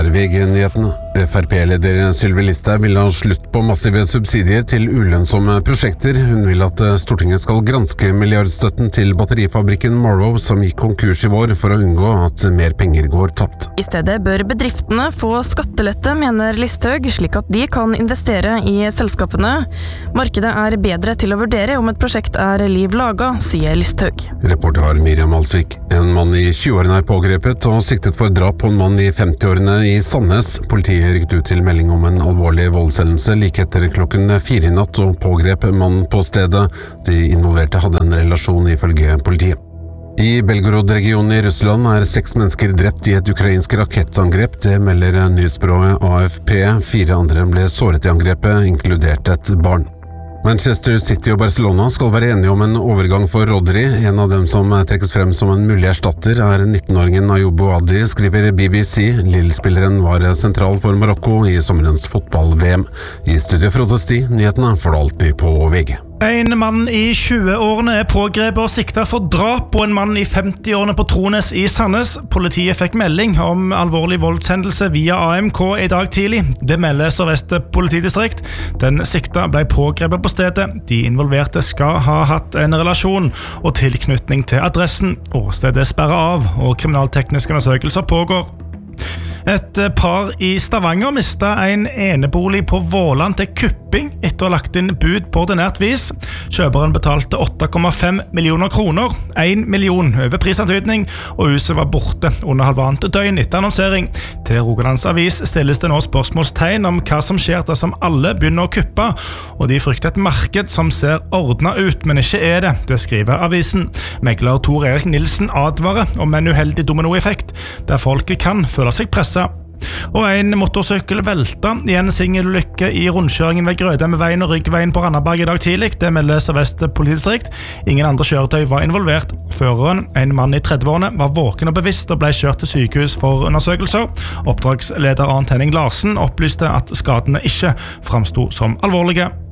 VG-nyhetene. FrP-leder Sylvi Listhaug vil ha slutt på massive subsidier til ulønnsomme prosjekter. Hun vil at Stortinget skal granske milliardstøtten til batterifabrikken Morrow som gikk konkurs i vår, for å unngå at mer penger går tapt. I stedet bør bedriftene få skattelette, mener Listhaug, slik at de kan investere i selskapene. Markedet er bedre til å vurdere om et prosjekt er liv laga, sier Listhaug. Reporter var Miriam Alsvik. En mann i 20-årene er pågrepet og siktet for drap på en mann i 50-årene i Sandnes. Politiet rykket ut til melding om en alvorlig voldshendelse like etter klokken 4 i natt og pågrep mannen på stedet. De involverte hadde en relasjon ifølge politiet. I Belgorod-regionen i Russland er 6 mennesker drept i et ukrainsk rakettangrep. Det melder nyhetsbyrået AFP. 4 andre ble såret i angrepet, inkludert et barn. Manchester City og Barcelona skal være enige om en overgang for Rodri. En av dem som trekkes frem som en mulig erstatter er 19-åringen Ayoub Boadi, skriver BBC. Lille-spilleren var sentral for Marokko i sommerens fotball-VM. I studio Frode Sti, nyhetene får du alltid på VG. En mann i 20-årene er pågrepet og siktet for drap på en mann i 50-årene på Trones i Sandnes. Politiet fikk melding om alvorlig voldshendelse via AMK i dag tidlig. Det melder Sør-Vest politidistrikt. Den sikta ble pågrepet på stedet. De involverte skal ha hatt en relasjon og tilknytning til adressen. Åstedet er sperret av, og kriminaltekniske undersøkelser pågår. Et par i Stavanger mistet en enebolig på Våland til kupping etter å ha lagt inn bud på ordinært vis. Kjøperen betalte 8,5 millioner kroner, 1 million over prisantydning, og huset var borte under halvannet døgn etter annonsering. Til Rogalands Avis stilles det nå spørsmålstegn om hva som skjer dersom alle begynner å kuppe, og de frykter et marked som ser ordnet ut, men ikke er det. Det skriver avisen. Megler Tor Erik Nilsen advarer om en uheldig dominoeffekt, der folket kan føle seg presset. Og en motorsykkel velta i en singelulykke i rundkjøringen ved Grødemveien og Ryggveien på Randaberg i dag tidlig. Det melder Sør-Vest politidistrikt. Ingen andre kjøretøy var involvert. Føreren, en mann i 30-årene, var våken og bevisst og ble kjørt til sykehus for undersøkelser. Oppdragsleder Arnt Henning Larsen opplyste at skadene ikke framsto som alvorlige.